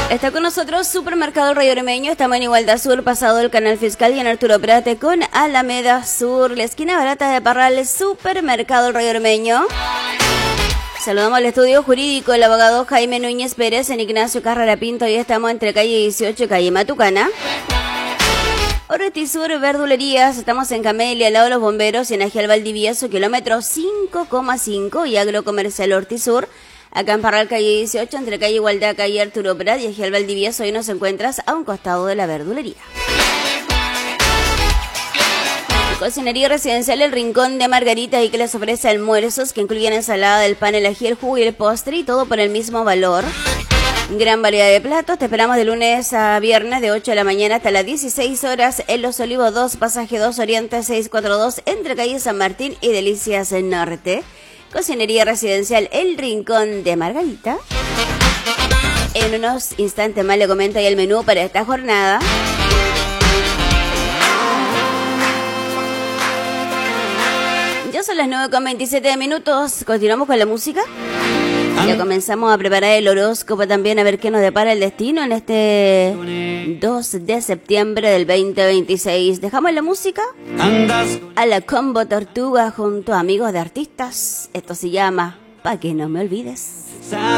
Está con nosotros Supermercado Río Ormeño. Estamos en Igualdad Sur, pasado el Canal Fiscal y en Arturo Prate con Alameda Sur, la esquina barata de Parral, Supermercado Río Ormeño. Saludamos al estudio jurídico del abogado Jaime Núñez Pérez en Ignacio Carrera Pinto. Hoy estamos entre calle 18 y calle Matucana. Ortisur Verdulerías, estamos en Camelia, al lado de los bomberos, y en Agial Valdivieso, kilómetro 5,5 y Agrocomercial Ortisur. Acá en Parral, calle 18, entre calle Igualdad, calle Arturo Prat y Agial Valdivieso. Hoy nos encuentras a un costado de la verdulería. Cocinería residencial El Rincón de Margarita, y que les ofrece almuerzos que incluyen ensalada del pan, el ají, el jugo y el postre, y todo por el mismo valor. Gran variedad de platos. Te esperamos de lunes a viernes de 8 de la mañana hasta las 16 horas en Los Olivos 2, pasaje 2 Oriente 642, entre calle San Martín y Delicias Norte. Cocinería residencial El Rincón de Margarita. En unos instantes más le comento ahí el menú para esta jornada. Ya son las 9:27. Continuamos con la música. Ya comenzamos a preparar el horóscopo también, a ver qué nos depara el destino en este 2 de septiembre del 2026. Dejamos la música a la Combo Tortuga junto a Amigos de Artistas. Esto se llama Pa' que no me olvides.